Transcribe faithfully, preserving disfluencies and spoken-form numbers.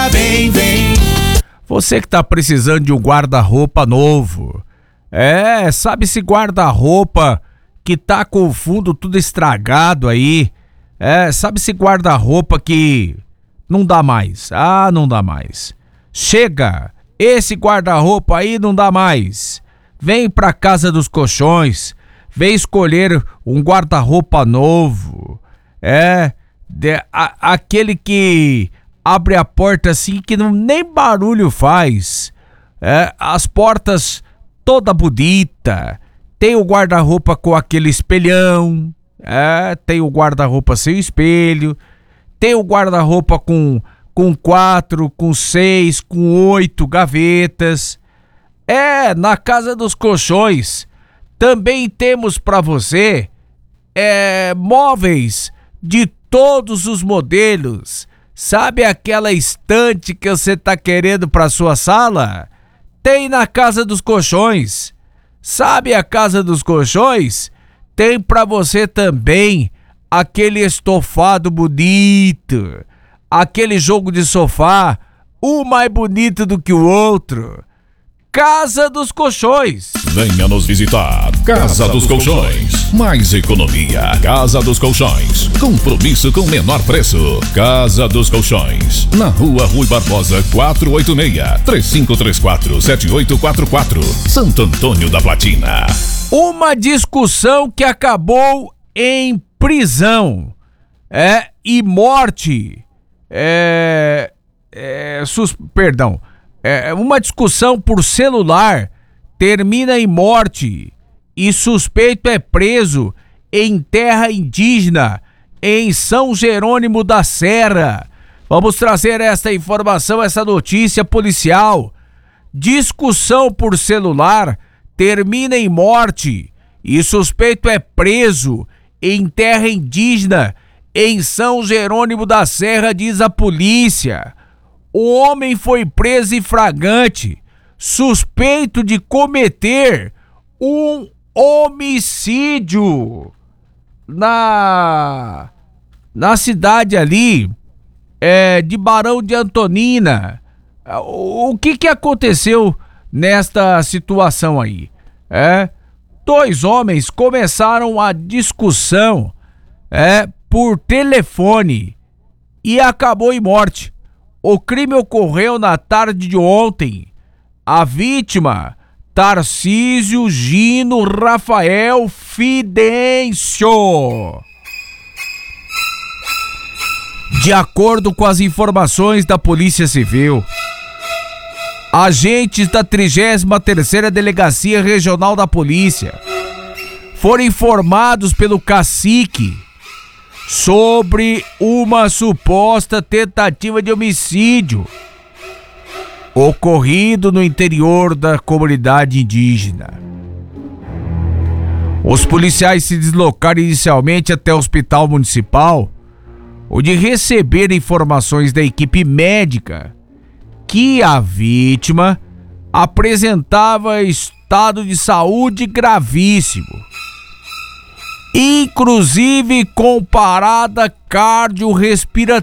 bem, vem. Você que tá precisando de um guarda-roupa novo. É, sabe esse guarda-roupa que tá com o fundo tudo estragado aí? É, sabe esse guarda-roupa que não dá mais? Ah, não dá mais. Chega! Esse guarda-roupa aí não dá mais. Vem pra Casa dos Colchões. Vem escolher um guarda-roupa novo. É, de, a, aquele que abre a porta assim que não, nem barulho faz. É, as portas toda bonita. Tem o guarda-roupa com aquele espelhão. É, tem o guarda-roupa sem espelho. Tem o guarda-roupa com, com quatro, com seis, com oito gavetas. É, na Casa dos Colchões também temos para você é, móveis de todos os modelos. Sabe aquela estante que você tá querendo para sua sala? Tem na Casa dos Colchões. Sabe a Casa dos Colchões? Tem para você também aquele estofado bonito, aquele jogo de sofá, um mais bonito do que o outro. Casa dos Colchões. Venha nos visitar. Casa dos Colchões. Mais economia. Casa dos Colchões. Compromisso com menor preço. Casa dos Colchões. Na Rua Rui Barbosa quatrocentos e oitenta e seis. três cinco três quatro, sete oito quatro quatro. Santo Antônio da Platina. Uma discussão que acabou em prisão. É, e morte. É. é sus, perdão. É, uma discussão por celular termina em morte e suspeito é preso em terra indígena em São Jerônimo da Serra. Vamos trazer esta informação, essa notícia policial. Discussão por celular termina em morte e suspeito é preso em terra indígena em São Jerônimo da Serra, diz a polícia. O homem foi preso em flagrante, suspeito de cometer um homicídio na na cidade ali é, de Barão de Antonina. O, o que que aconteceu nesta situação aí? É, dois homens começaram a discussão é, por telefone e acabou em morte. O crime ocorreu na tarde de ontem. A vítima, Tarcísio Gino Rafael Fidêncio. De acordo com as informações da Polícia Civil, agentes da trigésima terceira Delegacia Regional da Polícia foram informados pelo cacique sobre uma suposta tentativa de homicídio ocorrido no interior da comunidade indígena. Os policiais se deslocaram inicialmente até o hospital municipal, onde receberam informações da equipe médica que a vítima apresentava estado de saúde gravíssimo, inclusive com parada cardiorrespiratória.